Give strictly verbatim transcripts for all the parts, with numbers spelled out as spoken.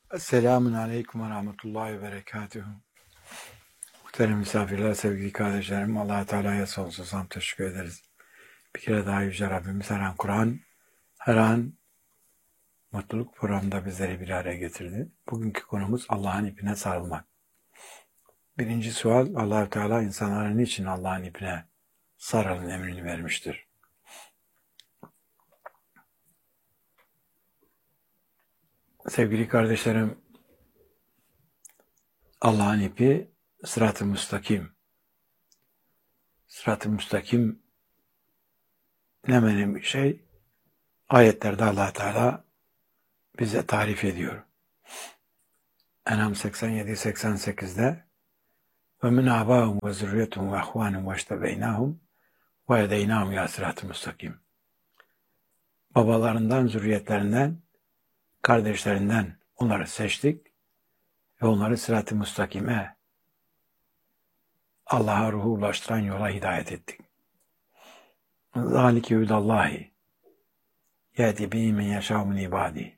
Selamun Aleyküm ve Rahmetullahi ve Berekatuhu. Muhterem misafirler, sevgili kardeşlerim, Allah-u Teala'ya sonsuz hamd teşekkür ederiz. Bir kere daha Yüce Rabbimiz her an Kur'an, her an mutluluk programında bizleri bir araya getirdi. Bugünkü konumuz Allah'ın ipine sarılmak. Birinci sual, Allah-u Teala insanlara niçin Allah'ın ipine sarılın emrini vermiştir? Sevgili kardeşlerim, Allah'ın ipi sırat-ı müstakim. Sırat-ı müstakim ne önemli bir şey? Ayetlerde Allah Teala bize tarif ediyor. En'am seksen yedi seksen sekizde ve min abâhum ve zürriyetum ve ahvânum ve iştebeynâhum ve edeynâhum ya sırat-ı müstakim. Babalarından, zürriyetlerinden, kardeşlerinden onları seçtik ve onları sırat-ı müstakime, Allah'a ruhu ulaştıran yola hidayet ettik. Zâlike hüdallahi yehdi bihi men yeşâ'u min ibâdih.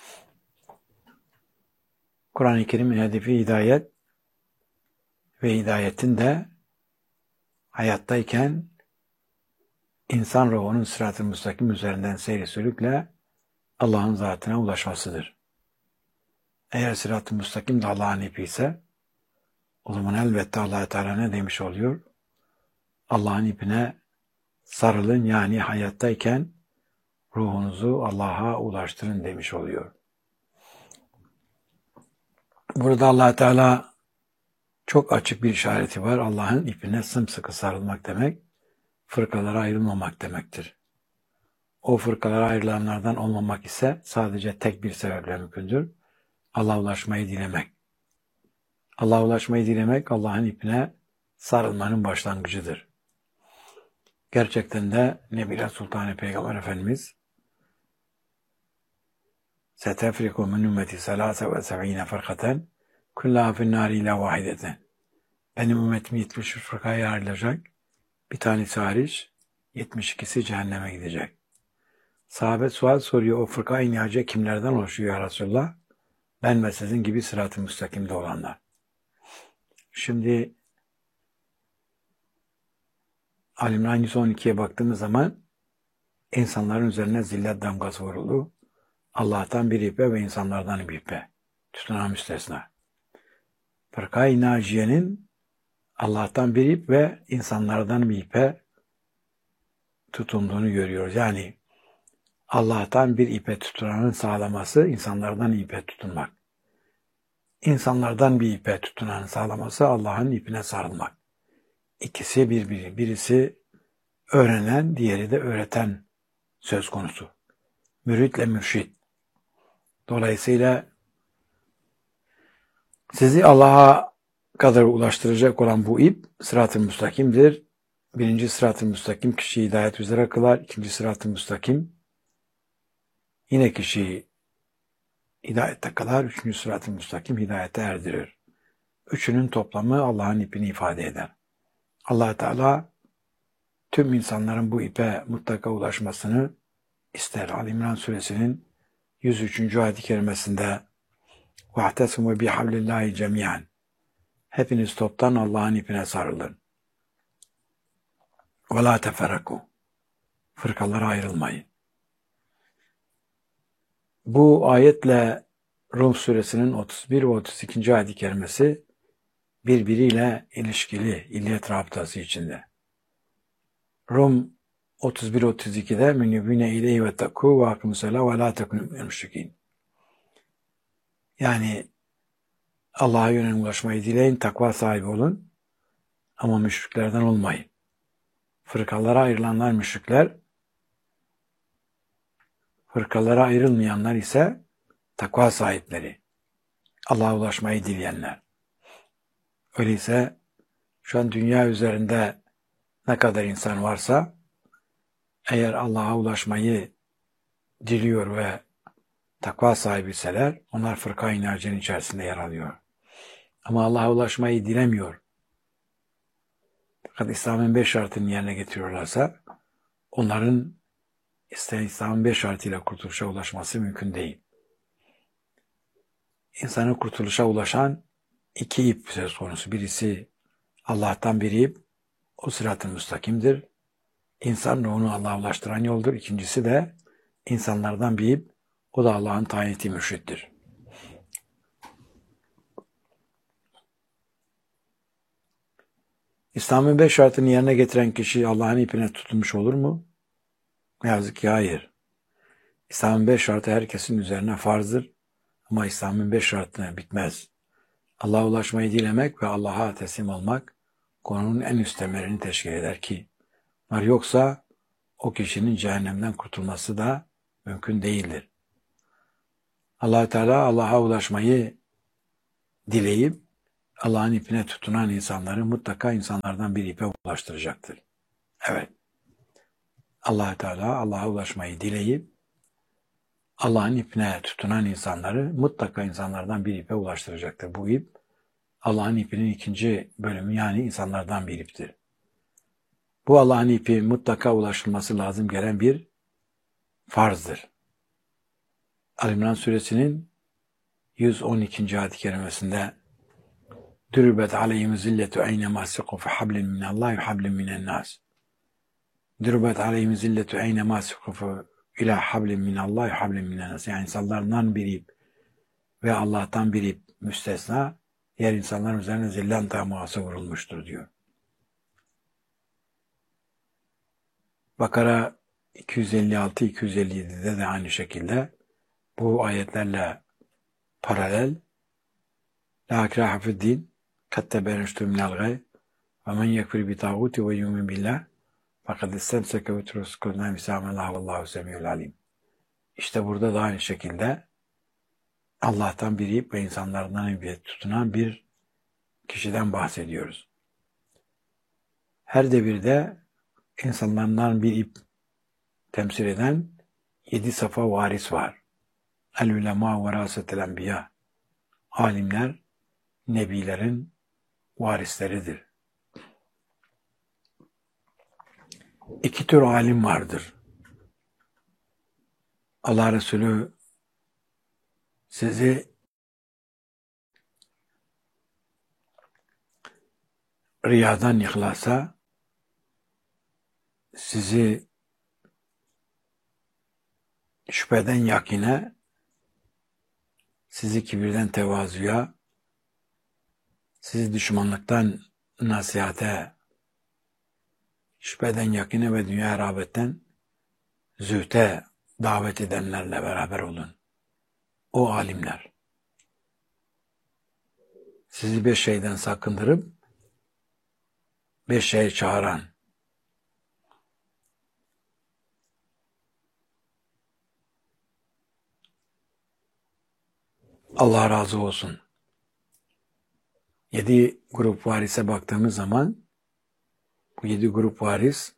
Kur'an-ı Kerim'in hedefi hidayet ve hidayetin de hayattayken insan ruhunun sırat-ı müstakim üzerinden seyri sülükle Allah'ın zatına ulaşmasıdır. Eğer sırat-ı müstakim de Allah'ın ipi ise o zaman elbette Allah Teala ne demiş oluyor? Allah'ın ipine sarılın, yani hayattayken ruhunuzu Allah'a ulaştırın demiş oluyor. Burada Allah Teala çok açık bir işareti var. Allah'ın ipine sımsıkı sarılmak demek, fırkalara ayrılmamak demektir. O fırkalara ayrılanlardan olmamak ise sadece tek bir sebeple mümkündür. Allah'a ulaşmayı dilemek. Allah'a ulaşmayı dilemek, Allah'ın ipine sarılmanın başlangıcıdır. Gerçekten de Nebiler Sultanı Peygamber Efendimiz setefriku min ümmeti selâse ve sev'ine fırkaten kullâ finnâri ile vahideten. Benim ümmetim yetmiş üç fırkaya ayrılacak. Bir tanesi hariç yetmiş ikisi cehenneme gidecek. Sahabe sual soruyor, o fırka-i nihace kimlerden oluşuyor ya Resulullah? Ben ve sizin gibi sırat-ı müstakimde olanlar. Şimdi Ali-İmran yüz on ikiye baktığımız zaman insanların üzerine zillet damgası vuruldu. Allah'tan bir ipe ve insanlardan bir ipe. Tutunan müstesna. Fırka-i naciyenin Allah'tan bir ip ve insanlardan bir ipe tutunduğunu görüyoruz. Yani Allah'tan bir ipe tutunanın sağlaması, insanlardan ipe tutunmak. İnsanlardan bir ipe tutunanın sağlaması, Allah'ın ipine sarılmak. İkisi birbiri. Birisi öğrenen, diğeri de öğreten söz konusu. Müritle mürşid. Dolayısıyla sizi Allah'a kadar ulaştıracak olan bu ip sırat-ı müstakimdir. Birinci sırat-ı müstakim kişiyi hidayet üzere kılar. İkinci sırat-ı müstakim yine kişiyi hidayette kılar. Üçüncü sırat-ı müstakim hidayete erdirir. Üçünün toplamı Allah'ın ipini ifade eder. Allah Teala tüm insanların bu ipe mutlaka ulaşmasını ister. Ali-İmran suresinin yüz üçüncü ayet-i kerimesinde وَاَحْتَسِمُوا بِحَبْلِ اللّٰهِ جَمِيعًا. Hepiniz toptan Allah'ın ipine sarılın. وَلَا تَفَرَّقُوا. Fırkalara ayrılmayın. Bu ayetle Rum suresinin otuz bir ve otuz ikinci ayet-i kerimesi birbiriyle ilişkili, illiyet rabıtası içinde. Rum otuz bir otuz ikide münibine ileyhi ve takû ve akımsela ve la tekûnü müşrikîn. Yani Allah'a yönelik ulaşmayı dileyin, takva sahibi olun ama müşriklerden olmayın. Fırkalara ayrılanlar müşrikler, fırkalara ayrılmayanlar ise takva sahipleri, Allah'a ulaşmayı dileyenler. Öyleyse şu an dünya üzerinde ne kadar insan varsa eğer Allah'a ulaşmayı diliyor ve takva sahibiseler onlar fırka-i naciyenin içerisinde yer alıyor. Ama Allah'a ulaşmayı dilemiyor. Fakat İslam'ın beş şartını yerine getiriyorlarsa onların İslam'ın beş şartıyla kurtuluşa ulaşması mümkün değil. insanı kurtuluşa ulaşan iki ip söz konusu. Birisi Allah'tan bir ip, o sırat-ı müstakimdir. İnsan ruhunu Allah'a ulaştıran yoldur. İkincisi de insanlardan bir ip, o da Allah'ın tayin ettiği mürşittir. İslam'ın beş şartını yerine getiren kişi Allah'ın ipine tutulmuş olur mu? Ne yazık ki hayır. İslam'ın beş şartı herkesin üzerine farzdır. Ama İslam'ın beş şartına bitmez. Allah'a ulaşmayı dilemek ve Allah'a teslim olmak konunun en üst temelini teşkil eder ki, bunlar yoksa o kişinin cehennemden kurtulması da mümkün değildir. Allah Teala Allah'a ulaşmayı dileyip Allah'ın ipine tutunan insanları mutlaka insanlardan bir ipe ulaştıracaktır. Evet. Allah Teala Allah'a ulaşmayı dileyip Allah'ın ipine tutunan insanları mutlaka insanlardan bir ipe ulaştıracaktır. Bu ip Allah'ın ipinin ikinci bölümü, yani insanlardan bir iptir. Bu Allah'ın ipi mutlaka ulaşılması lazım gelen bir farzdır. Ali-İmran suresinin yüz on ikinci ayet-i kerimesinde Dürübet aleyhim zilletu eynemâ siku fe hablin minallâhi ve hablin minennâs. Dürübet aleyhim zilletu eynemâ siku fe ilâ hablin minallâhi ve hablin minennâs. Yani insanlardan bir ip ve Allah'tan bir ip müstesna, diğer insanların üzerine zillan tamuası vurulmuştur diyor. Bakara iki yüz elli altı iki yüz elli yedi'de de aynı şekilde bu ayetlerle paralel La ikrahe fi'd-din kad tebeyyene minel gay ve men yekfur bi tağuti ve yu'min billah fakat istemseke ve turuskunna misamellah vallahu semiyul alim. İşte burada da aynı şekilde Allah'tan bir ip ve insanlardan bir tutunan bir kişiden bahsediyoruz. Her devirde insanlardan bir ip temsil eden yedi safa varis var. El-ulema verasetel enbiya. Alimler nebilerin varisleridir. İki tür alim vardır. Allah Resulü sizi riyadan ihlasa, sizi şüpheden yakine, sizi kibirden tevazuya, sizi düşmanlıktan nasihate, şüpheden yakine ve dünya rağbetten zühte davet edenlerle beraber olun. O alimler. Sizi beş şeyden sakındırıp beş şeye çağıran, Allah razı olsun. Yedi grup varise baktığımız zaman bu yedi grup varis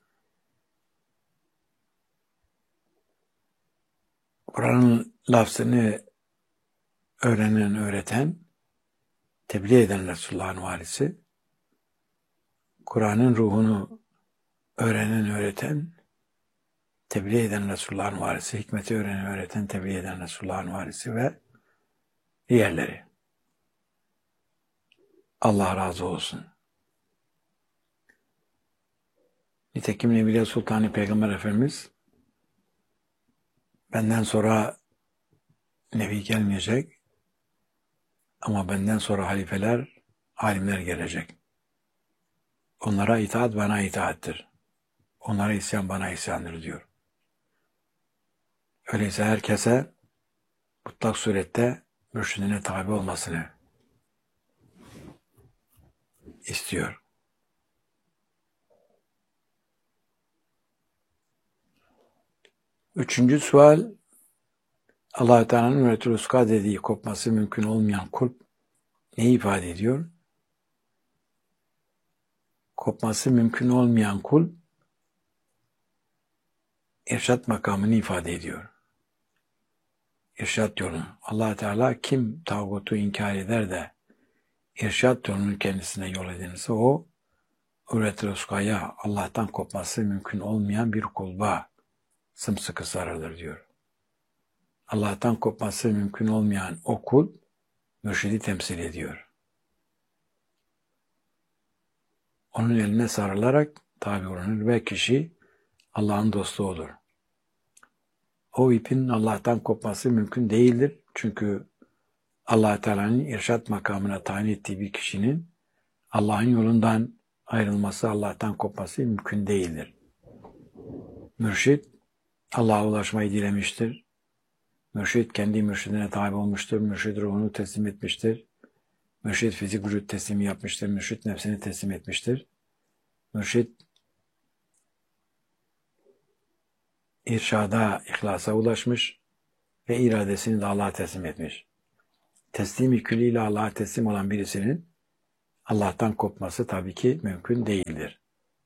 Kur'an'ın lafzını öğrenen, öğreten, tebliğ eden Resulullah'ın varisi, Kur'an'ın ruhunu öğrenen, öğreten, tebliğ eden Resulullah'ın varisi, hikmeti öğrenen, öğreten, tebliğ eden Resulullah'ın varisi ve diğerleri. Allah razı olsun. Nitekim Nebiye Sultanı Peygamber Efendimiz, benden sonra Nebi gelmeyecek ama benden sonra halifeler, alimler gelecek. Onlara itaat bana itaattir. Onlara isyan bana isyandır diyor. Öyleyse herkese mutlak surette mürşidine tabi olmasını istiyor. Üçüncü sual, Allah-u Teala'nın ümmeti ruska dediği kopması mümkün olmayan kulp neyi ifade ediyor? Kopması mümkün olmayan kulp irşat makamını ifade ediyor. İrşat yolu. Allah Teala kim tağutu inkar eder de irşat yolunu kendisine yol edinirse o ümmeti ruskaya, Allah'tan kopması mümkün olmayan bir kulba sımsıkı sarılır diyor. Allah'tan kopması mümkün olmayan o kul mürşidi temsil ediyor. Onun eline sarılarak tabi olunur ve kişi Allah'ın dostu olur. O ipin Allah'tan kopması mümkün değildir. Çünkü Allah Teala'nın irşat makamına tayin ettiği bir kişinin Allah'ın yolundan ayrılması, Allah'tan kopması mümkün değildir. Mürşid Allah'a ulaşmayı dilemiştir. Mürşid kendi mürşidine tabi olmuştur. Mürşid ruhunu teslim etmiştir. Mürşid fizik vücut teslimi yapmıştır. Mürşid nefsini teslim etmiştir. Mürşid irşada, ihlasa ulaşmış ve iradesini de Allah'a teslim etmiş. Teslimi külliyle Allah'a teslim olan birisinin Allah'tan kopması tabii ki mümkün değildir.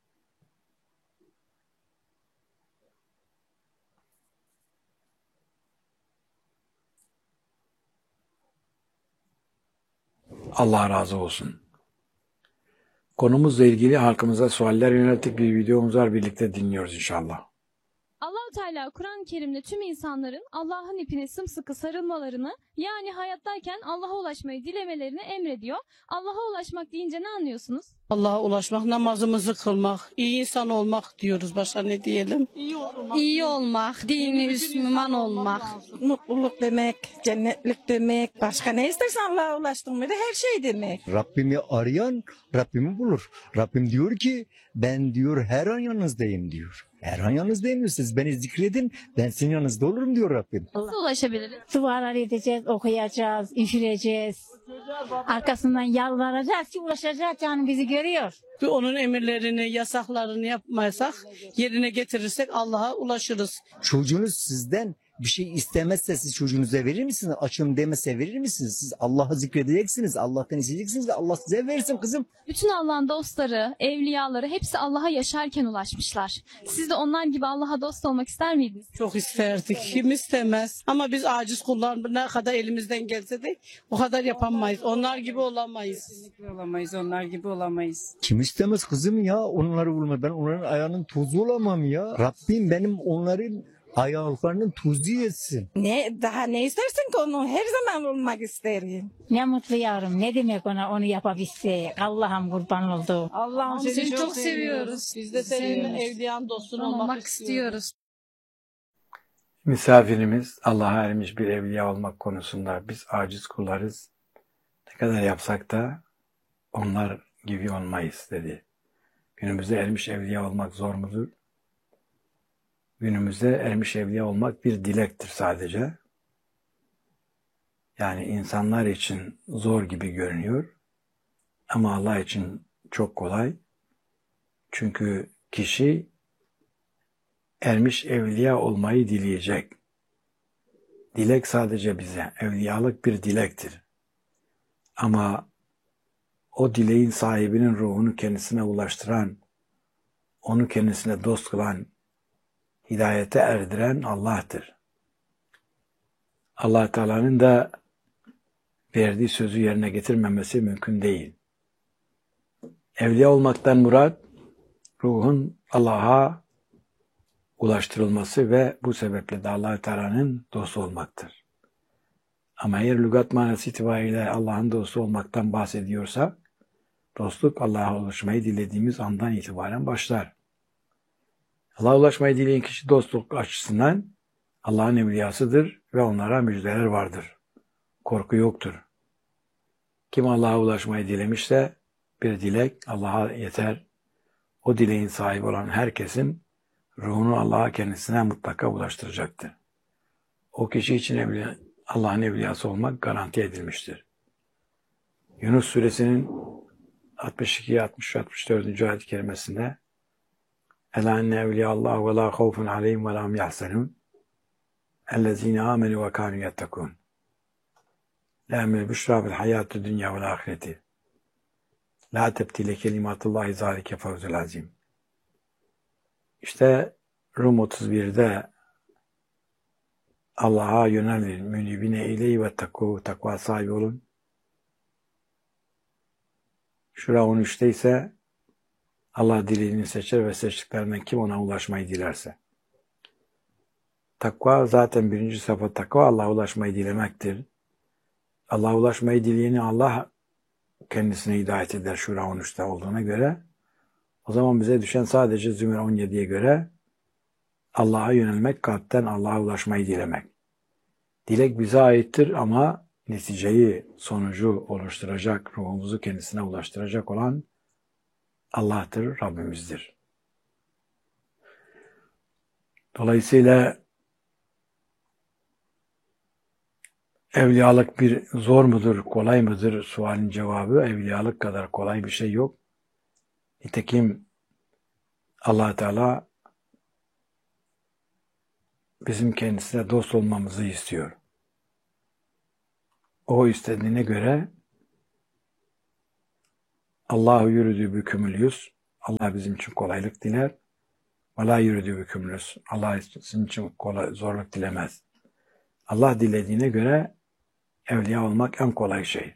Allah razı olsun. Konumuzla ilgili halkımıza sualler yönelttik bir videomuz var. Birlikte dinliyoruz inşallah. Allah-u Teala Kur'an-ı Kerim'de tüm insanların Allah'ın ipine sımsıkı sarılmalarını, yani hayattayken Allah'a ulaşmayı dilemelerini emrediyor. Allah'a ulaşmak deyince ne anlıyorsunuz? Allah'a ulaşmak, namazımızı kılmak, iyi insan olmak diyoruz. Başka ne diyelim? İyi olmak, İyi olmak, dini Müslüman olmak. Mutluluk demek, cennetlik demek, başka ne istersen Allah'a ulaştın mı da her şey demek. Rabbimi arayan Rabbimi bulur. Rabbim diyor ki ben diyor her an yanınızdayım diyor. Her an yanınızdayım diyor. Siz beni zikredin, ben sizin yanınızda olurum diyor Rabbim. Nasıl ulaşabiliriz? Dualar edeceğiz, okuyacağız, üfüreceğiz. Arkasından yalvaracağız ki ulaşacağız, yani bizi görüyor. Ve onun emirlerini, yasaklarını yapmazsak, yerine getirirsek Allah'a ulaşırız. Çocuğunuz sizden bir şey istemezse siz çocuğunuza verir misiniz? Açım demese verir misiniz? Siz Allah'ı zikredeceksiniz, Allah'tan isteyeceksiniz ve Allah size versin kızım. Bütün Allah'ın dostları, evliyaları hepsi Allah'a yaşarken ulaşmışlar. Siz de onlar gibi Allah'a dost olmak ister miydiniz? Çok isterdik. Kim istemez? Ama biz aciz kullar, ne kadar elimizden gelse de o kadar yapamayız. Onlar gibi olamayız. Kesinlikle olamayız, onlar gibi olamayız. Kim istemez kızım ya onları bulma. Ben onların ayağının tozu olamam ya. Rabbim benim onların ayaklarının tuzu etsin. Ne daha ne istersin ki onu her zaman olmak isterim. Ne mutlu yavrum, ne demek ona onu yapabilsek. Allah'ım kurban oldu. Allah'ım Seni çok seviyoruz. Biz de senin evliyan dostun olmak istiyoruz. Misafirimiz Allah'a ermiş bir evliya olmak konusunda biz aciz kullarız. Ne kadar yapsak da onlar gibi olmayız dedi. Günümüzde ermiş evliya olmak zor mudur? Günümüzde ermiş evliya olmak bir dilektir sadece. Yani insanlar için zor gibi görünüyor. Ama Allah için çok kolay. Çünkü kişi ermiş evliya olmayı dileyecek. Dilek sadece bize. Evliyalık bir dilektir. Ama o dileğin sahibinin ruhunu kendisine ulaştıran, onu kendisine dost kılan, hidayete erdiren Allah'tır. Allah Teala'nın da verdiği sözü yerine getirmemesi mümkün değil. Evliya olmaktan murat, ruhun Allah'a ulaştırılması ve bu sebeple de Allah Teala'nın dostu olmaktır. Ama eğer lügat manası itibariyle Allah'ın dostu olmaktan bahsediyorsa, dostluk Allah'a ulaşmayı dilediğimiz andan itibaren başlar. Allah'a ulaşmayı dileyen kişi dostluk açısından Allah'ın evliyasıdır ve onlara müjdeler vardır. Korku yoktur. Kim Allah'a ulaşmayı dilemişse bir dilek Allah'a yeter. O dileğin sahibi olan herkesin ruhunu Allah'a kendisine mutlaka ulaştıracaktır. O kişi için evliya, Allah'ın evliyası olmak garanti edilmiştir. Yunus suresinin altmış iki altmış üç altmış dört. ayet-i kerimesinde Ela enne evliyallah ve la havfun aleyhim ve la hum yahzenun ellezine amenu ve kanu yettekun la emel büşra fil hayatü dünya vel ahireti la tebdile kelimatullahi zalike fevzul azim. İşte Rum otuz birde Allah'a yönelin, münibine eyleyi ve takva, takva sahibi olun. Şura on üçte ise Allah dilediğini seçer ve seçtiklerinden kim ona ulaşmayı dilerse. Takva zaten birinci sıfat takva Allah'a ulaşmayı dilemektir. Allah'a ulaşmayı dileyeni Allah kendisine hidayet eder Şura on üçte olduğuna göre. O zaman bize düşen sadece Zümer on yediye göre Allah'a yönelmek, kalpten Allah'a ulaşmayı dilemek. Dilek bize aittir ama neticeyi, sonucu oluşturacak, ruhumuzu kendisine ulaştıracak olan Allah'tır, Rabbimizdir. Dolayısıyla evliyalık bir zor mudur, kolay mıdır sualin cevabı, evliyalık kadar kolay bir şey yok. Nitekim Allah Teala bizim kendisine dost olmamızı istiyor. O istediğine göre Allahu yürüdüğü bükümül yüz, Allah bizim için kolaylık diler. Ve la yürüdüğü bükümül yüz, Allah bizim için kolay, zorluk dilemez. Allah dilediğine göre evliya olmak en kolay şey.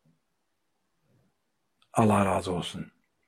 Allah razı olsun.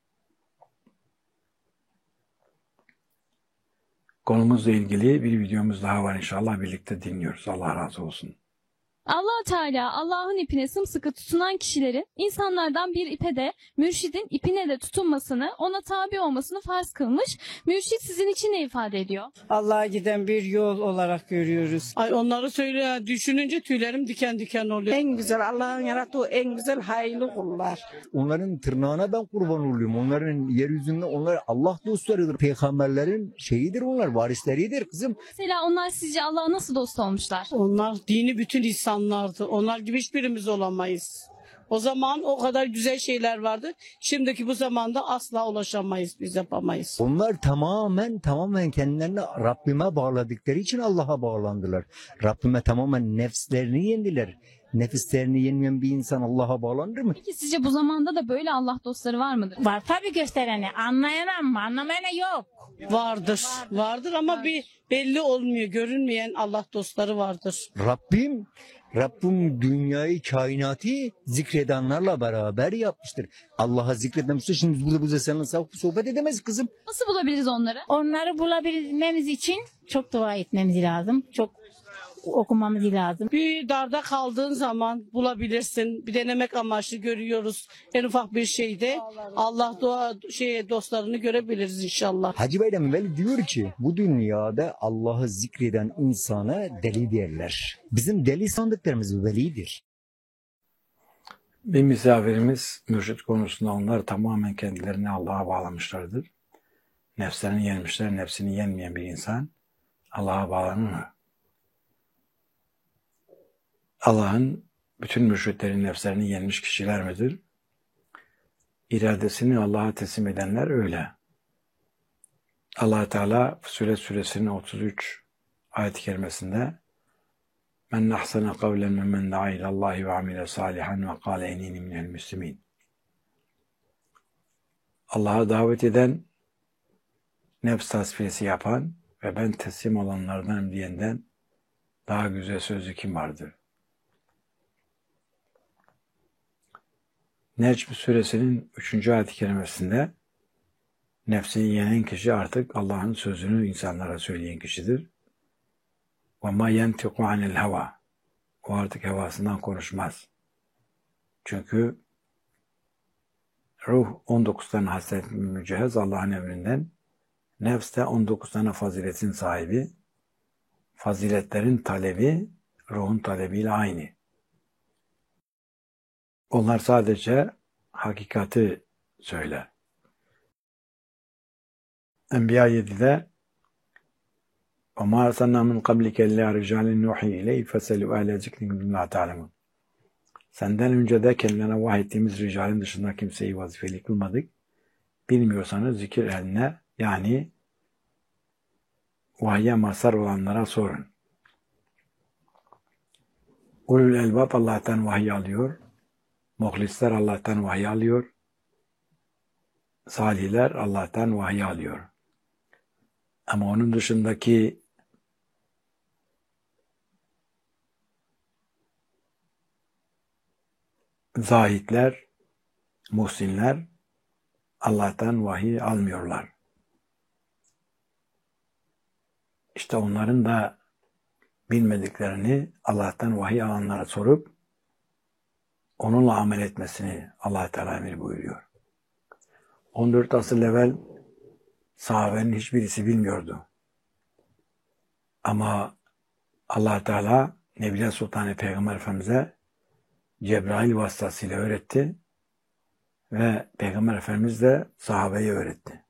Konumuzla ilgili bir videomuz daha var inşallah, birlikte dinliyoruz. Allah razı olsun. Allah Teala Allah'ın ipine sımsıkı tutunan kişilerin insanlardan bir ipe de mürşidin ipine de tutunmasını, ona tabi olmasını farz kılmış. Mürşid sizin için ne ifade ediyor? Allah'a giden bir yol olarak görüyoruz. Ay onları söyle düşününce tüylerim diken diken oluyor. En güzel Allah'ın yarattığı en güzel hayırlı kullar. Onların tırnağına ben kurban oluyorum. Onların yeryüzünde onlar Allah dostlarıdır. Peygamberlerin şeyidir onlar, varisleridir kızım. Mesela onlar sizce Allah'a nasıl dost olmuşlar? Onlar dini bütün insanlardı. Onlar gibi hiçbirimiz olamayız. O zaman o kadar güzel şeyler vardı. Şimdiki bu zamanda asla ulaşamayız, biz yapamayız. Onlar tamamen tamamen kendilerini Rabbime bağladıkları için Allah'a bağlandılar. Rabbime tamamen nefslerini yendiler. Nefislerini yenmeyen bir insan Allah'a bağlanır mı? Peki sizce bu zamanda da böyle Allah dostları var mıdır? Var tabii göstereni. Anlayan ama anlamayana yok. Vardır, vardır ama bir belli olmuyor, görünmeyen Allah dostları vardır. Rabbim, Rabbim dünyayı, kainatı zikredenlerle beraber yapmıştır. Allah'a zikretmemişse şimdi biz burada bize seninle sohbet edemeyiz kızım. Nasıl bulabiliriz onları? Onları bulabilmemiz için çok dua etmemiz lazım. Çok okumamız lazım. Bir darda kaldığın zaman bulabilirsin. Bir denemek amaçlı görüyoruz. En ufak bir şeyde Allah dua şey dostlarını görebiliriz inşallah. Hacı Bayram Veli diyor ki bu dünyada Allah'ı zikreden insana deli derler. Bizim deli sandıklarımız velidir. Bir misafirimiz mürşid konusunda onlar tamamen kendilerini Allah'a bağlamışlardır. Nefslerini yenmişler, nefsini yenmeyen bir insan Allah'a bağlanır mı? Allah'ın bütün mürşitlerin nefslerini yenmiş kişiler midir? İradesini Allah'a teslim edenler öyle. Allah Teala Fussilet suresinin otuz üç ayet-i kerimesinde "Men ahsana kavlen mimmen da'a ilallahi ve amile salihan ve kâle enîni minel müslimîn." Allah'a davet eden, nefs tasfiyesi yapan ve ben teslim olanlardanım diyenden daha güzel sözlü kim vardır? Necm suresinin üçüncü ayet-i kerimesinde nefsini yenen kişi artık Allah'ın sözünü insanlara söyleyen kişidir. وَمَا يَنْتِقُ عَنِ الْهَوَى O artık hevasından konuşmaz. Çünkü ruh on dokuz tane haslet mücehhez Allah'ın emrinden, nefs de on dokuz tane faziletin sahibi. Faziletlerin talebi ruhun talebiyle aynı. Onlar sadece hakikati söyler. Enbiya yedide وَمَا أَرْسَلْنَا مِنْ قَبْلِكَ إِلَّا رِجَالٍ نُوحِي إِلَيْهِ فَاسْأَلُوا أَهْلَ الذِّكْرِ إِن كُنتُمْ لَا تَعْلَمُونَ Senden önce de kendilerine vahyettiğimiz ricalin dışında kimseyi vazifeli kılmadık. Bilmiyorsanız zikir ehline, yani vahye mazhar olanlara sorun. Ulul elbab Allah'tan vahiy alıyor. Muhlisler Allah'tan vahiy alıyor. Salihler Allah'tan vahiy alıyor. Ama onun dışındaki zahitler, muhsinler Allah'tan vahiy almıyorlar. İşte onların da bilmediklerini Allah'tan vahiy alanlara sorup onunla amel etmesini Allah Teala emir buyuruyor. on dört asır evvel sahabenin hiçbirisi bilmiyordu. Ama Allah Teala Nebiler Sultanı Peygamber Efendimiz'e Cebrail vasıtasıyla öğretti ve Peygamber Efendimiz de sahabeye öğretti.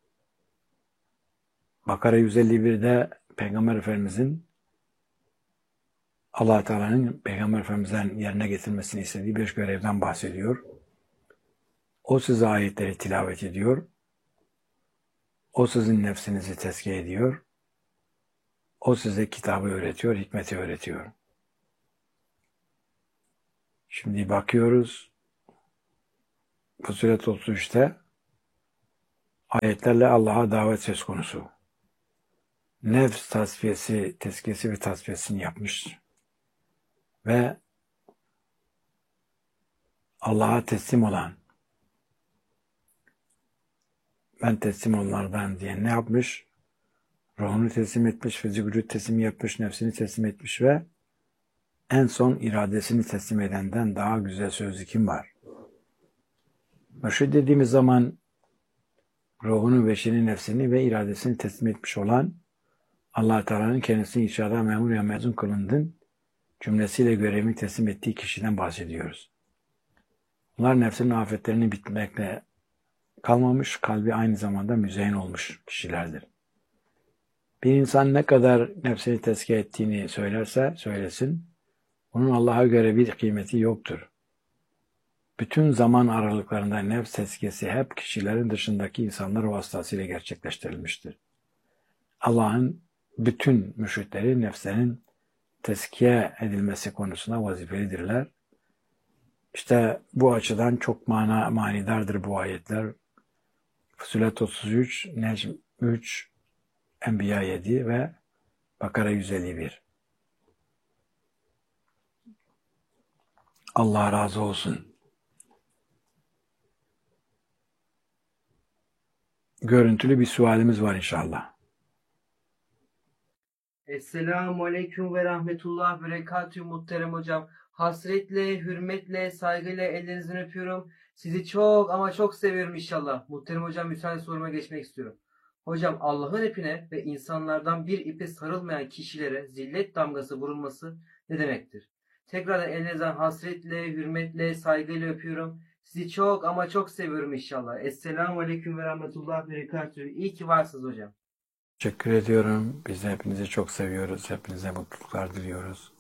Bakara yüz elli bir'de Peygamber Efendimiz'in Allah Teala'nın Peygamber Efendimiz'den yerine getirmesini istediği beş görevden bahsediyor. O size ayetleri tilavet ediyor. O sizin nefsinizi tezkiye ediyor. O size kitabı öğretiyor, hikmeti öğretiyor. Şimdi bakıyoruz. Fussilet otuz üç'te ayetlerle Allah'a davet söz konusu. Nefs tasfiyesi, tezkiyesi ve tasfiyesini yapmış. Ve Allah'a teslim olan, ben teslim olanlardan diye ne yapmış? Ruhunu teslim etmiş, fizik vücut teslim yapmış, nefsini teslim etmiş ve en son iradesini teslim edenden daha güzel sözü kim var? Mürşid dediğimiz zaman ruhunu, beşeri nefsini ve iradesini teslim etmiş olan Allah Teala'nın kendisini inşaada memur ya mezun kılındın cümlesiyle görevini teslim ettiği kişiden bahsediyoruz. Bunlar nefsinin afetlerini bitmekle kalmamış, kalbi aynı zamanda müzeyyen olmuş kişilerdir. Bir insan ne kadar nefsini tezkiye ettiğini söylerse söylesin, onun Allah'a göre bir kıymeti yoktur. Bütün zaman aralıklarında nefs tezkiyesi hep kişilerin dışındaki insanlar vasıtasıyla gerçekleştirilmiştir. Allah'ın bütün mürşitleri nefslerin tezkiye edilmesi konusunda vazifelidirler. İşte bu açıdan çok mana manidardır bu ayetler. Fussilet otuz üç, Necm üç, Enbiya yedi ve Bakara yüz elli bir. Allah razı olsun. Görüntülü bir sualimiz var inşallah. Esselamu Aleyküm ve Rahmetullah ve Berekatühü muhterem hocam. Hasretle, hürmetle, saygıyla ellerinizden öpüyorum. Sizi çok ama çok seviyorum inşallah. Muhterem hocam müsaade soruma geçmek istiyorum. Hocam Allah'ın ipine ve insanlardan bir ipe sarılmayan kişilere zillet damgası vurulması ne demektir? Tekrardan elinizden hasretle, hürmetle, saygıyla öpüyorum. Sizi çok ama çok seviyorum inşallah. Esselamu Aleyküm ve Rahmetullah ve Berekatühü. İyi ki varsınız hocam. Teşekkür ediyorum. Biz de hepinizi çok seviyoruz. Hepinize mutluluklar diliyoruz.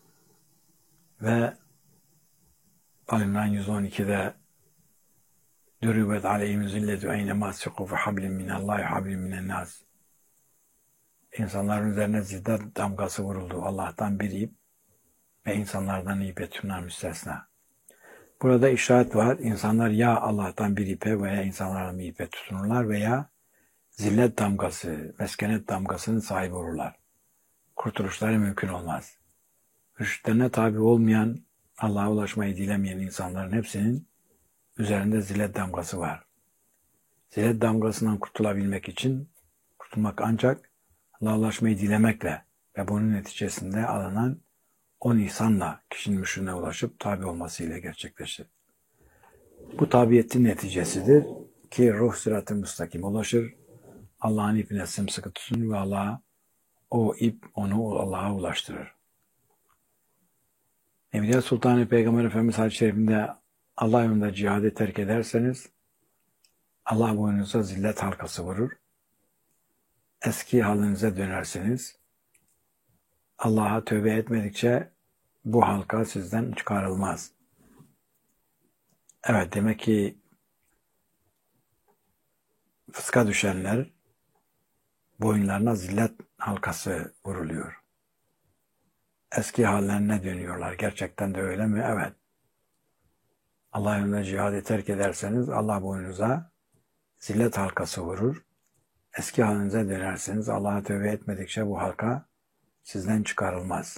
Ve Ali yüz on iki'de Dürübet aleyhim zilletü eynemâ siku fe hablin minallâhi hablin minennâs. İnsanların üzerine zillet damgası vuruldu. Allah'tan bir ip ve insanlardan ip etunlar müstesna. Burada işaret var. İnsanlar ya Allah'tan bir ipe veya insanlardan bir ipe tutunurlar veya zillet damgası, meskenet damgasının sahibi olurlar. Kurtuluşları mümkün olmaz. Mürşitlerine tabi olmayan, Allah'a ulaşmayı dilemeyen insanların hepsinin üzerinde zillet damgası var. Zillet damgasından kurtulabilmek için, kurtulmak ancak Allah'a ulaşmayı dilemekle ve bunun neticesinde alınan on ihsanla kişinin mürşidine ulaşıp tabi olmasıyla gerçekleşir. Bu tabiyetin neticesidir ki ruh sırat-ı müstakim ulaşır. Allah'ın ipine sımsıkı tutunur ve Allah'a o ip onu Allah'a ulaştırır. Nebiler Sultanı Peygamber Efendimiz hadis-i şerifinde Allah yolunda cihadı terk ederseniz Allah boynunuza zillet halkası vurur. Eski halinize dönerseniz Allah'a tövbe etmedikçe bu halka sizden çıkarılmaz. Evet, demek ki fıska düşenler boyunlarına zillet halkası vuruluyor. Eski hallerine dönüyorlar. Gerçekten de öyle mi? Evet. Allah yolunda cihadı terk ederseniz Allah boynunuza zillet halkası vurur. Eski halinize dönerseniz Allah'a tövbe etmedikçe bu halka sizden çıkarılmaz.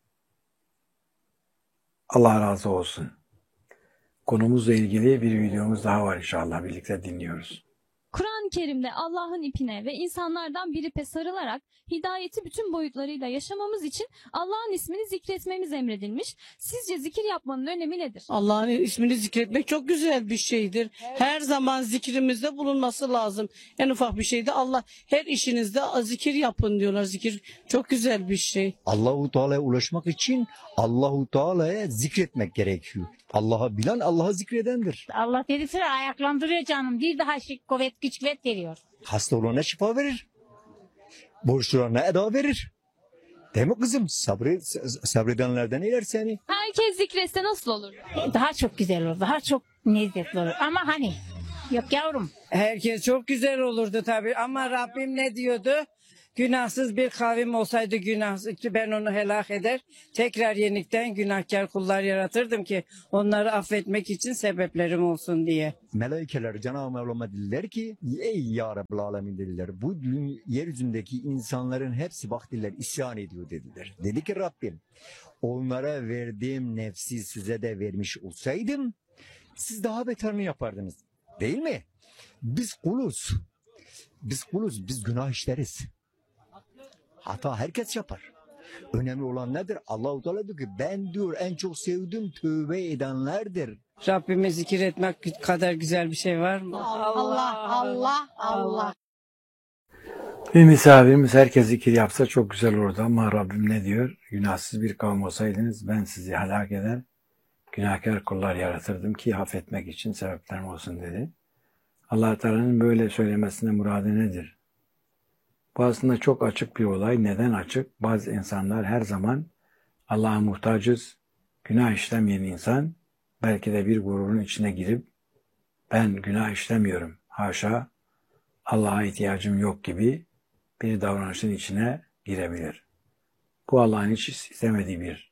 Allah razı olsun. Konumuzla ilgili bir videomuz daha var inşallah. Birlikte dinliyoruz. Kur'an-ı Kur'an-ı Kerim'de Allah'ın ipine ve insanlardan bir ipe sarılarak hidayeti bütün boyutlarıyla yaşamamız için Allah'ın ismini zikretmemiz emredilmiş. Sizce zikir yapmanın önemi nedir? Allah'ın ismini zikretmek çok güzel bir şeydir. Her zaman zikrimizde bulunması lazım. En ufak bir şeyde Allah her işinizde zikir yapın diyorlar. Zikir çok güzel bir şey. Allahu Teala'ya ulaşmak için Allahu Teala'ya zikretmek gerekiyor. Allah'ı bilen Allah'ı zikredendir. Allah dedikçe ayaklandırıyor canım. Bir daha şık, kuvvet, güç, kuvvet veriyor. Hasta olana şifa verir. Borçlularına eda verir. Değil mi kızım? Sabri, sabredenlerden iler seni. Herkes zikretse nasıl olur? Daha çok güzel olur. Daha çok lezzetli olur. Ama hani yok yavrum. Herkes çok güzel olurdu tabii ama Rabbim ne diyordu? Günahsız bir kavim olsaydı günahsız ben onu helak eder. Tekrar yenikten günahkar kullar yaratırdım ki onları affetmek için sebeplerim olsun diye. Melaikeler Cenab-ı Mevlam'a dediler ki ey ya Rabbel Alemin dediler. Bu dün, yeryüzündeki insanların hepsi bak dediler isyan ediyor dediler. Dedi ki Rabbim onlara verdiğim nefsi size de vermiş olsaydım siz daha beterini yapardınız. Değil mi? Biz kuluz. Biz kuluz. Biz günah işleriz. Hata herkes yapar. Önemli olan nedir? Allah-u Teala diyor ki ben diyor en çok sevdiğim tövbe edenlerdir. Rabbime zikir etmek kadar güzel bir şey var mı? Allah, Allah, Allah. Bir misafirimiz herkes zikir yapsa çok güzel olurdu ama Rabbim ne diyor? Günahsız bir kavim olsaydınız ben sizi helak eder, günahkar kullar yaratırdım ki affetmek için sebeplerim olsun dedi. Allah Teala'nın böyle söylemesine muradı nedir? Bu aslında çok açık bir olay. Neden açık? Bazı insanlar her zaman Allah'a muhtacız, günah işlemeyen insan belki de bir gururun içine girip ben günah işlemiyorum, haşa Allah'a ihtiyacım yok gibi bir davranışın içine girebilir. Bu Allah'ın hiç istemediği bir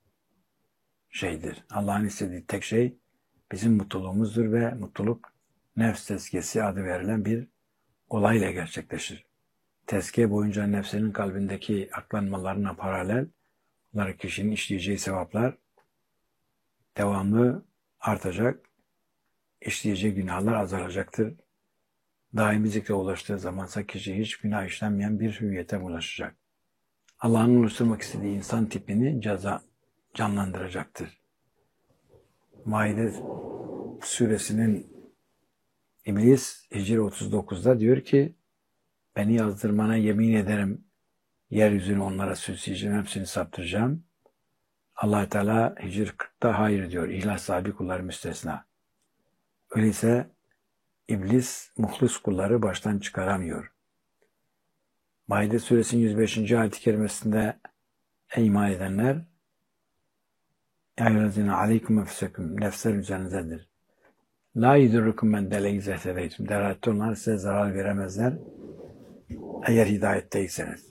şeydir. Allah'ın istediği tek şey bizim mutluluğumuzdur ve mutluluk nefs tezkiyesi adı verilen bir olayla gerçekleşir. Tezkiye boyunca nefsinin kalbindeki aklanmalarına paralel olarak kişinin işleyeceği sevaplar devamlı artacak, işleyeceği günahlar azalacaktır. Daimi zikre ulaştığı zamansa kişi hiç günah işlenmeyen bir hüviyete ulaşacak. Allah'ın oluşturmak istediği insan tipini ceza canlandıracaktır. Maide suresinin İblis Hicr otuz dokuzda diyor ki beni yazdırmana yemin ederim yeryüzünü onlara süsleyeceğim, hepsini saptıracağım. Allah Teala Hicr kırkta hayır diyor. İhlas sahibi kullar müstesna. Öyleyse İblis muhlis kulları baştan çıkaramıyor. Maide suresinin yüz beşinci ayet-i kerimesinde ey iman edenler eyyühellezine aleyküm enfusekum nefsler üzerinizdedir. La yudurrukum men deleyze ehtedeytum. Delalet onlar size zarar veremezler eğer hidayetteyseniz.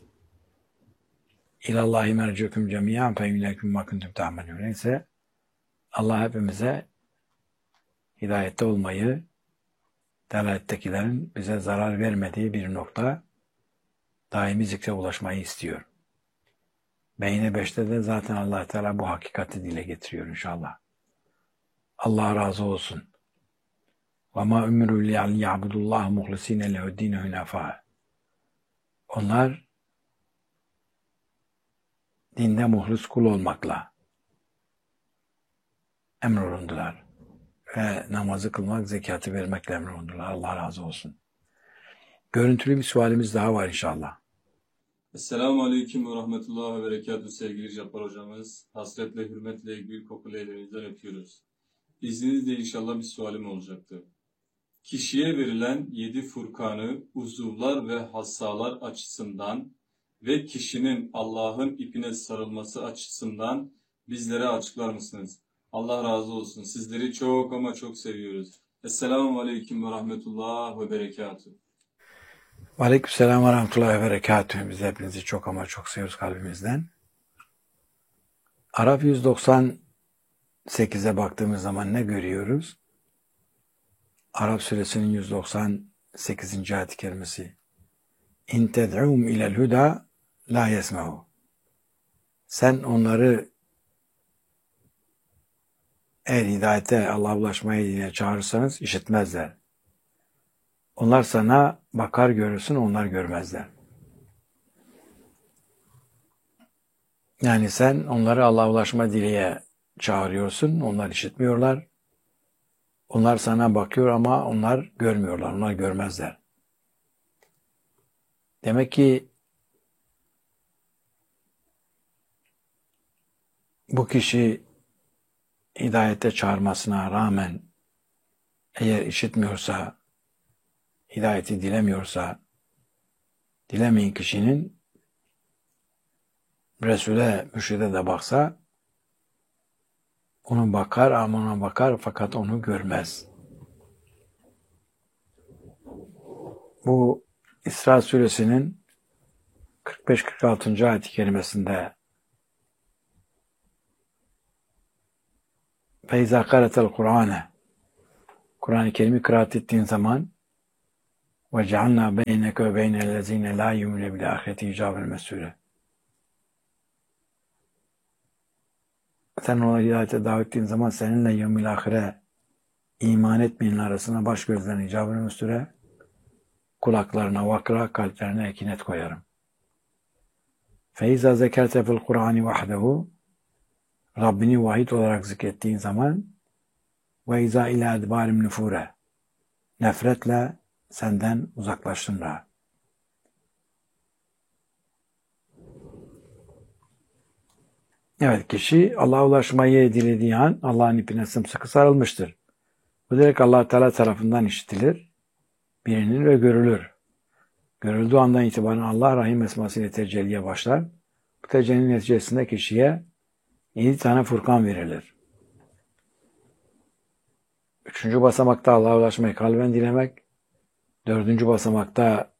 İlallahi merciukum cemiyan fe yuleykum ma kuntum ta'melun. Neyse Allah hepimize hidayette olmayı, delalettekilerin bize zarar vermediği bir nokta daimi zikre ulaşmayı istiyor. Beyne beşte de zaten Allah Teala bu hakikati dile getiriyor inşallah. Allah razı olsun. وَمَا اُمِرُوا لِيَعْبُدُ اللّٰهُ مُخْلِص۪ينَ لَهُ الدِّينَ هُنَفَاءَ. Onlar dinde muhlis kul olmakla emrolundular. Ve namazı kılmak, zekatı vermekle emrolundular. Allah razı olsun. Görüntülü bir sualimiz daha var inşallah. Esselamu Aleyküm ve Rahmetullah ve Berekatuhu sevgili Cabbar hocamız. Hasretle, hürmetle, gül kokulu ellerinizden öpüyoruz. İzninizle inşallah bir sualim olacaktı. Kişiye verilen yedi furkanı uzuvlar ve hassalar açısından ve kişinin Allah'ın ipine sarılması açısından bizlere açıklar mısınız? Allah razı olsun. Sizleri çok ama çok seviyoruz. Esselamu Aleyküm ve Rahmetullah ve Berekatuhu. Aleykümselam ve rahmetullahi ve berekatühü. Biz hepinizi çok ama çok seviyoruz kalbimizden. Araf yüz doksan sekize baktığımız zaman ne görüyoruz? Araf suresinin yüz doksan sekizinci ayet-i kerimesi. İn ted'um ilel huda la yesmehu. Sen onları eğer hidayete, Allah'a ulaşmaya yine çağırırsanız işitmezler. Onlar sana bakar görürsün, onlar görmezler. Yani sen onları Allah'a ulaşma dileğe çağırıyorsun, onlar işitmiyorlar. Onlar sana bakıyor ama onlar görmüyorlar, onlar görmezler. Demek ki bu kişi hidayete çağırmasına rağmen eğer işitmiyorsa, hidayeti dilemiyorsa, dilemeyen kişinin Resul'e, mürşide de baksa, onu bakar ama ona bakar fakat onu görmez. Bu İsra suresinin kırk beş kırk altıncı ayet-i kerimesinde فَاِذَا قَرَتَ الْقُرْآنَ Kur'an-ı Kerim'i kıraat ettiğin zaman وَجَعَلْنَا بَيْنَكَ وَبَيْنَ الَّذ۪ينَ لَا يُؤْمِنُونَ بِالْآخِرَةِ حِجَابًا مَسْتُورًا Sen ona hidayete davet ettiğin zaman seninle yevmil ahire iman etmeyenin arasına baş gözlerine icabını müstüre, kulaklarına vakra, kalplerine ekinet koyarım. فَاِذَا زَكَرْتَ فِي الْقُرْآنِ وَحْدَهُ Rabbini vahid olarak zikrettiğin zaman وَاِذَا اِلَى اَدْبَارِمْ نُفُورَ Nefretle senden uzaklaştığında. Evet, kişi Allah'a ulaşmayı dilediği an Allah'ın ipine sımsıkı sarılmıştır. Bu direkt Allah Teala tarafından işitilir, bilinir ve görülür. Görüldüğü andan itibaren Allah Rahim esmasıyla tecelliye başlar. Bu tecellinin neticesinde kişiye yedi tane Furkan verilir. Üçüncü basamakta Allah'a ulaşmayı kalben dilemek, dördüncü basamakta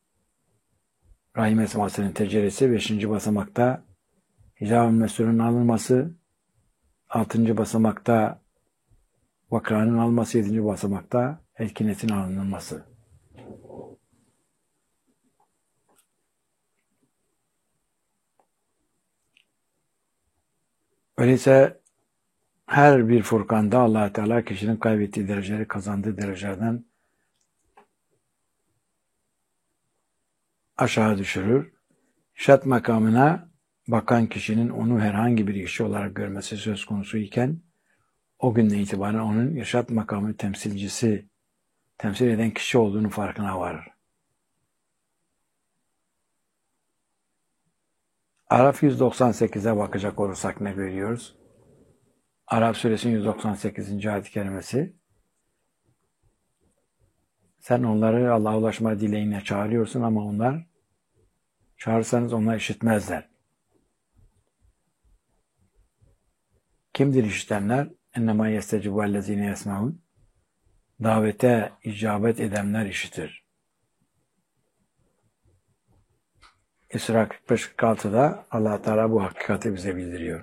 Rahim esmasının tecellisi, beşinci basamakta Hicab-ı Mesul'ün alınması, altıncı basamakta vakranın alınması, yedinci basamakta elkinetin alınması. Öyleyse her bir Furkan'da Allah Teala kişinin kaybettiği dereceleri kazandığı derecelerden aşağı düşürür. İrşad makamına bakan kişinin onu herhangi bir kişi olarak görmesi söz konusu iken o günden itibaren onun irşad makamı temsilcisi, temsil eden kişi olduğunu farkına varır. Araf yüz doksan sekize bakacak olursak ne görüyoruz? Araf suresinin yüz doksan sekizinci ayet-i kerimesi. Sen onları Allah'a ulaşma dileğine çağırıyorsun ama onlar çağırsanız onlar işitmezler. Kimdir işitenler? اَنَّمَا يَسْتَجِبُ اَلَّذ۪ينَ يَسْمَعُونَ Davete icabet edenler işitir. İsra kırk beş kırk altıda Allah Teala bu hakikati bize bildiriyor.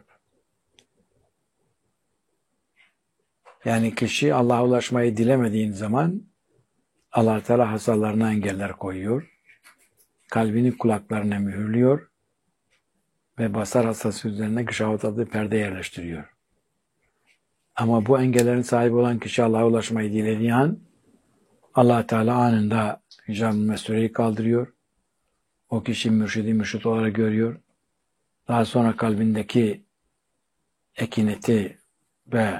Yani kişi Allah'a ulaşmayı dilemediğin zaman Allah Teala hastalarına engeller koyuyor. Kalbini kulaklarına mühürlüyor ve basar hastası üzerine gışavat adlı perde yerleştiriyor. Ama bu engellerin sahibi olan kişi Allah'a ulaşmayı dilediği an Allah Teala anında Hicab-ı Mesure'yi kaldırıyor. O kişi mürşidi mürşit olarak görüyor. Daha sonra kalbindeki ekineti ve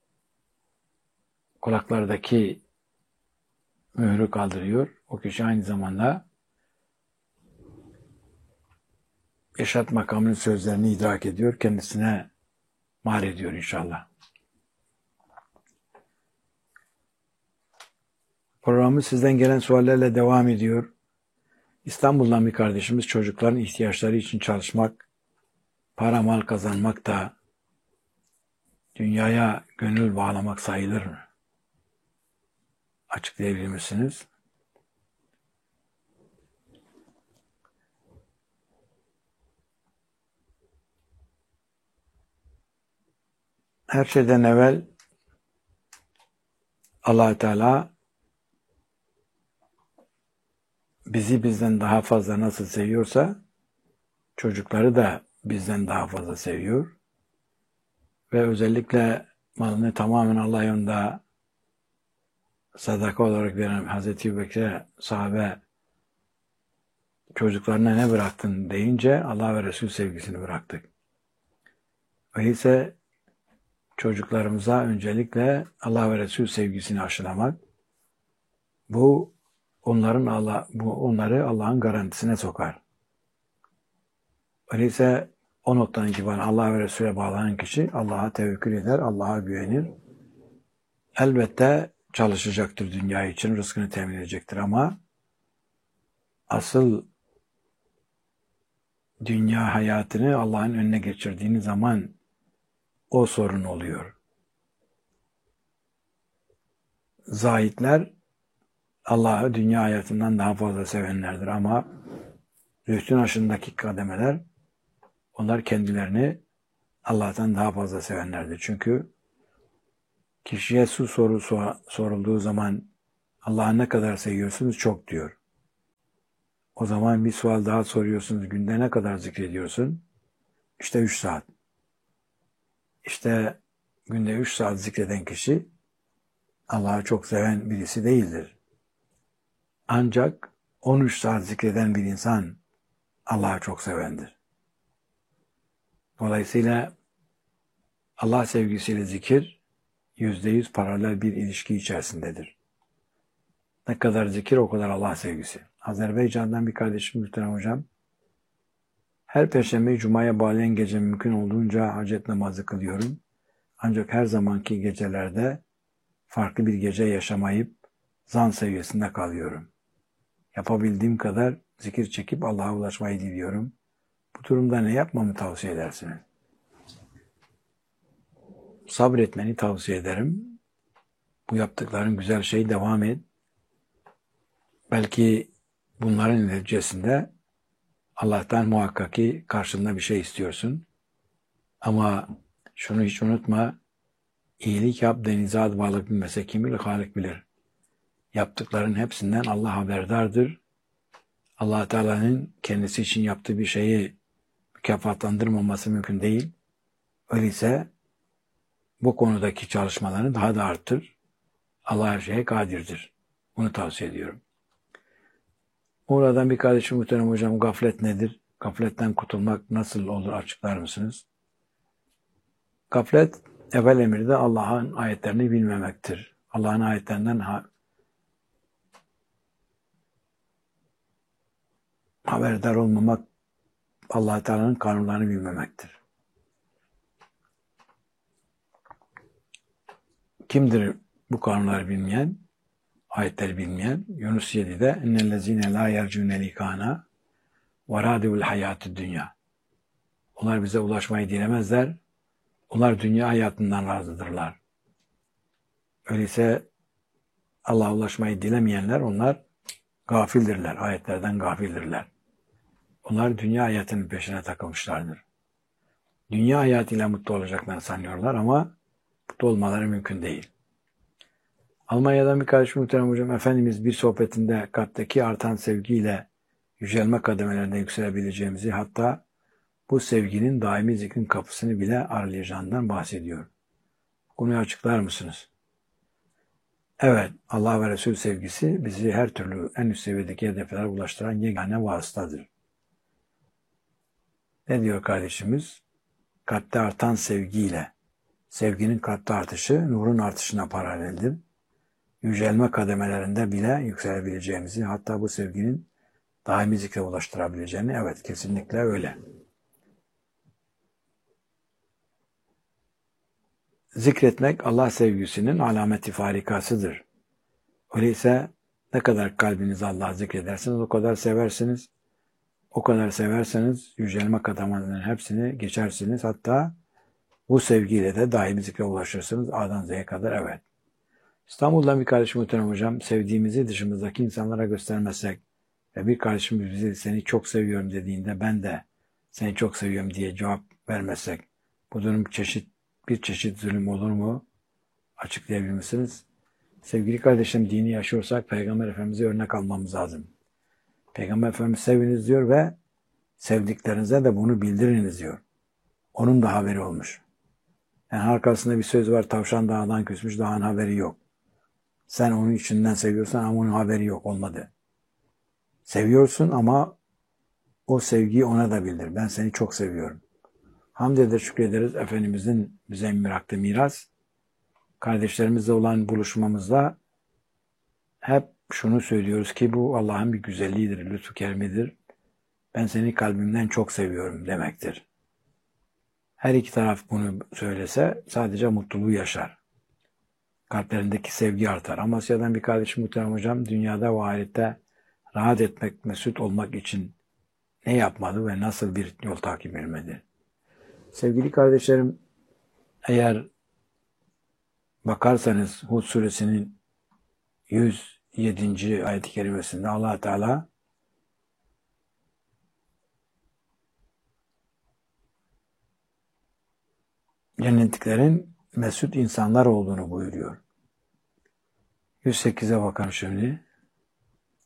kulaklardaki mührü kaldırıyor. O kişi aynı zamanda irşad makamının sözlerini idrak ediyor. Kendisine mal ediyor inşallah. Programımız sizden gelen suallerle devam ediyor. İstanbul'dan bir kardeşimiz çocukların ihtiyaçları için çalışmak, para mal kazanmak da dünyaya gönül bağlamak sayılır mı? Açıklayabilir misiniz? Her şeyden evvel Allah Teala bizi bizden daha fazla nasıl seviyorsa çocukları da bizden daha fazla seviyor. Ve özellikle malını tamamen Allah yolunda sadaka olarak veren Hazreti Ebubekir'e sahabe çocuklarına ne bıraktın deyince Allah ve Resul sevgisini bıraktık. Öyleyse çocuklarımıza öncelikle Allah ve Resul sevgisini aşılamak, bu onların Allah bu onları Allah'ın garantisine sokar. Öyleyse o noktadan itibaren Allah ve Resul'e bağlanan kişi Allah'a tevekkül eder, Allah'a güvenir. Elbette çalışacaktır dünya için, rızkını temin edecektir ama asıl dünya hayatını Allah'ın önüne geçirdiğiniz zaman o sorun oluyor. Zahitler Allah'ı dünya hayatından daha fazla sevenlerdir ama zühdün aşındaki kademeler onlar kendilerini Allah'tan daha fazla sevenlerdir. Çünkü kişiye su soru sorulduğu zaman Allah'ı ne kadar seviyorsunuz? Çok diyor. O zaman bir sual daha soruyorsunuz. Günde ne kadar zikrediyorsun? İşte üç saat. İşte günde üç saat zikreden kişi Allah'ı çok seven birisi değildir. Ancak on üç saat zikreden bir insan Allah'ı çok sevendir. Dolayısıyla Allah sevgisiyle zikir yüzde yüz paralel bir ilişki içerisindedir. Ne kadar zikir o kadar Allah sevgisi. Azerbaycan'dan bir kardeşim muhterem hocam, her perşembe cumaya bağlayan gece mümkün olduğunca hacet namazı kılıyorum. Ancak her zamanki gecelerde farklı bir gece yaşamayıp zan seviyesinde kalıyorum. Yapabildiğim kadar zikir çekip Allah'a ulaşmayı diliyorum. Bu durumda ne yapmamı tavsiye edersiniz? Sabretmeni tavsiye ederim. Bu yaptıkların güzel şey, devam et. Belki bunların neticesinde Allah'tan muhakkak ki karşılığında bir şey istiyorsun. Ama şunu hiç unutma, iyilik yap denize ad balık bilmese kim bilir, Halik bilir. Yaptıkların hepsinden Allah haberdardır. Allah Teala'nın kendisi için yaptığı bir şeyi mükafatlandırmaması mümkün değil. Öyleyse bu konudaki çalışmalarını daha da arttır. Allah her şeye kadirdir. Bunu tavsiye ediyorum. Oradan bir kardeşim muhterem hocam, gaflet nedir? Gafletten kurtulmak nasıl olur, açıklar mısınız? Gaflet evvel emirde Allah'ın ayetlerini bilmemektir. Allah'ın ayetlerinden ha haberdar olmamak, Allah Teala'nın kanunlarını bilmemektir. Kimdir bu kanunları bilmeyen, ayetleri bilmeyen? Yunus yedi'de innellezine la yercune likana ve radivul hayatü dünya. Onlar bize ulaşmayı dilemezler. Onlar dünya hayatından razıdırlar. Öyleyse Allah'a ulaşmayı dilemeyenler onlar gafildirler. Ayetlerden gafildirler. Onlar dünya hayatının peşine takılmışlardır. Dünya hayatıyla mutlu olacaklarını sanıyorlar ama mutlu olmaları mümkün değil. Almanya'dan bir kardeşim muhterem hocam, Efendimiz bir sohbetinde kalpteki artan sevgiyle yücelme kademelerinde yükselebileceğimizi, hatta bu sevginin daimi zikrin kapısını bile aralayacağından bahsediyor. Konuyu açıklar mısınız? Evet, Allah ve Resul sevgisi bizi her türlü en üst seviyedeki hedeflere ulaştıran yegane vasıtadır. Ne diyor kardeşimiz? Kalpte artan sevgiyle, sevginin kalpte artışı nurun artışına paraleldir. Yücelme kademelerinde bile yükselebileceğimizi, hatta bu sevginin daimi zikre ulaştırabileceğini, evet kesinlikle öyle. Zikretmek Allah sevgisinin alameti farikasıdır. Öyleyse ne kadar kalbiniz Allah'ı zikrederseniz o kadar seversiniz. O kadar severseniz yücelme kademelerinin hepsini geçersiniz. Hatta bu sevgiyle de daimi zikre ulaşırsınız. A'dan Z'ye kadar, evet. İstanbul'dan bir kardeşim muhterem hocam, sevdiğimizi dışımızdaki insanlara göstermezsek ve bir kardeşimiz bize seni çok seviyorum dediğinde ben de seni çok seviyorum diye cevap vermezsek bu durum çeşit bir çeşit zulüm olur mu? Açıklayabilir misiniz? Sevgili kardeşim, dini yaşıyorsak Peygamber Efendimiz'e örnek almamız lazım. Peygamber Efendimiz seviniz diyor ve sevdiklerinize de bunu bildiriniz diyor. Onun da haberi olmuş. Yani arkasında bir söz var, tavşan dağdan küsmüş, dağın haberi yok. Sen onun içinden seviyorsan ama onun haberi yok, olmadı. Seviyorsun ama o sevgiyi ona da bildir. Ben seni çok seviyorum. Hamd eder, şükrederiz Efendimizin bize bıraktığı miras. Kardeşlerimizle olan buluşmamızda hep şunu söylüyoruz ki bu Allah'ın bir güzelliğidir, lütfu keremidir. Ben seni kalbimden çok seviyorum demektir. Her iki taraf bunu söylese sadece mutluluğu yaşar. Kalplerindeki sevgi artar. Amasya'dan bir kardeşim muhterem hocam dünyada ve ahirette rahat etmek, mesut olmak için ne yapmalı ve nasıl bir yol takip etmeli? Sevgili kardeşlerim, eğer bakarsanız Hud suresinin yüz yedinci ayet-i kerimesinde Allah Teala cennetliklerin mesut insanlar olduğunu buyuruyor. yüz sekize bakalım şimdi.